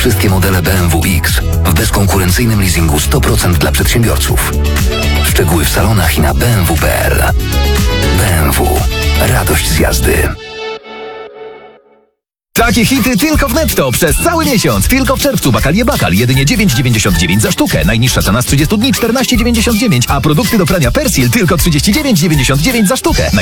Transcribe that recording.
wszystkie modele BMW X w bezkonkurencyjnym leasingu 100% dla przedsiębiorców. Szczegóły w salonach i na bmw.pl. BMW. Radość z jazdy. Takie hity tylko w Netto przez cały miesiąc. Tylko w czerwcu bakalie Bakal jedynie 9,99 za sztukę. Najniższa cena z 30 dni 14,99, a produkty do prania Persil tylko 39,99 za sztukę.